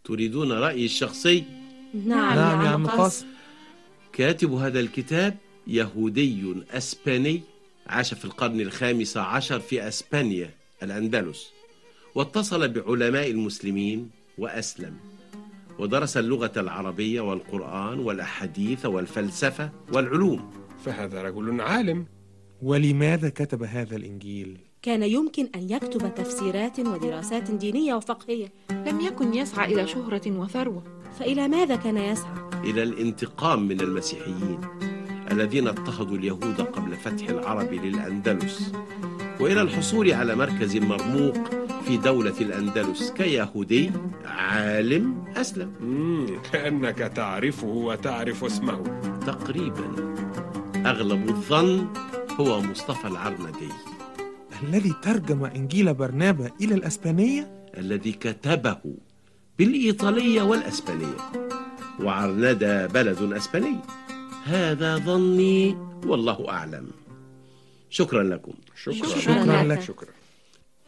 تريدون رأيي الشخصي؟ نعم يا عم قاسم. كاتب هذا الكتاب يهودي أسباني عاش في القرن ال15 في أسبانيا الأندلس، واتصل بعلماء المسلمين وأسلم، ودرس اللغة العربية والقرآن والأحاديث والفلسفة والعلوم. فهذا رجل عالم. ولماذا كتب هذا الإنجيل؟ كان يمكن أن يكتب تفسيرات ودراسات دينية وفقهية. لم يكن يسعى إلى شهرة وثروة. فإلى ماذا كان يسعى؟ إلى الانتقام من المسيحيين الذين اضطهدوا اليهود قبل فتح العرب للأندلس، وإلى الحصول على مركز مرموق في دولة الأندلس كيهودي عالم أسلم. كأنك تعرفه وتعرف اسمه. تقريبا. أغلب الظن هو مصطفى العرندي الذي ترجم إنجيل برنابا إلى الأسبانية، الذي كتبه بالإيطالية والأسبانية، وعرندا بلد أسباني. هذا ظني والله أعلم. شكرا لكم. شكرا لك.